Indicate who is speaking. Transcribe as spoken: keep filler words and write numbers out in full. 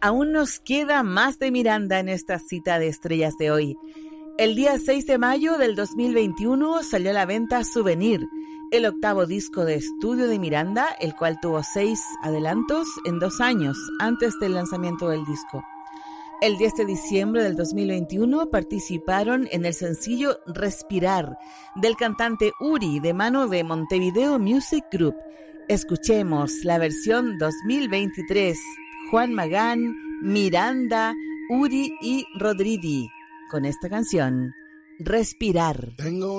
Speaker 1: aún nos queda más de Miranda en esta cita de estrellas de hoy. El día seis de mayo del dos mil veintiuno salió a la venta Souvenir, el octavo disco de estudio de Miranda, el cual tuvo seis adelantos en dos años antes del lanzamiento del disco. El diez de diciembre del dos mil veintiuno participaron en el sencillo Respirar del cantante Uri de mano de Montevideo Music Group. Escuchemos la versión dos mil veintitrés, Juan Magán, Miranda, Uri y Rodríguez, con esta canción, Respirar.
Speaker 2: Tengo